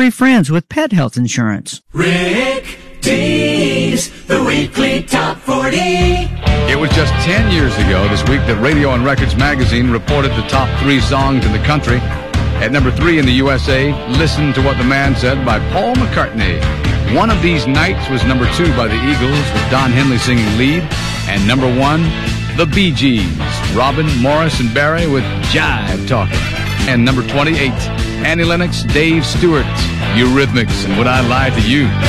stay friends with Pet Health Insurance. Rick Dees, the weekly top 40. It was just 10 years ago this week that Radio and Records magazine reported the top 3 songs in the country. At number 3 in the USA, Listen to What the Man Said by Paul McCartney. One of These Nights was number 2 by the Eagles with Don Henley singing lead. And number 1, the Bee Gees, Robin, Morris, and Barry with Jive Talking. And number 28, Annie Lennox, Dave Stewart, Eurythmics, and Would I Lie to You.